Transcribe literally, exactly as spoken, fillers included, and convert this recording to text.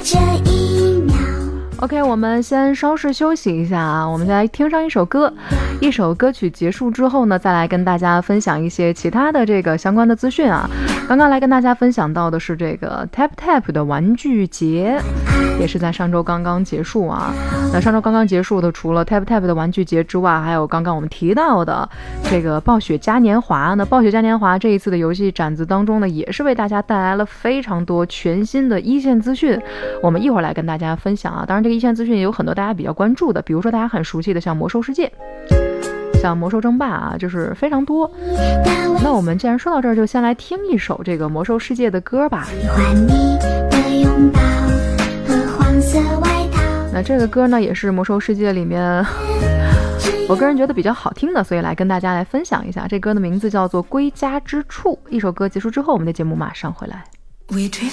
这一秒。 OK， 我们先稍事休息一下啊，我们再来听上一首歌。一首歌曲结束之后呢，再来跟大家分享一些其他的这个相关的资讯啊。刚刚来跟大家分享到的是这个 Tap Tap 的玩具节，也是在上周刚刚结束啊。那上周刚刚结束的，除了 Tap Tap 的玩具节之外，还有刚刚我们提到的这个暴雪嘉年华。那暴雪嘉年华这一次的游戏展子当中呢，也是为大家带来了非常多全新的一线资讯，我们一会儿来跟大家分享啊。当然这个一线资讯也有很多大家比较关注的，比如说大家很熟悉的像魔兽世界，像魔兽争霸啊，就是非常多。那我们既然说到这儿，就先来听一首这个魔兽世界的歌吧。 喜欢你的拥抱和黄色外套。 那这个歌呢，也是魔兽世界里面我个人觉得比较好听的，所以来跟大家来分享一下。这歌的名字叫做《归家之处》。一首歌结束之后，我们的节目马上回来。 We drift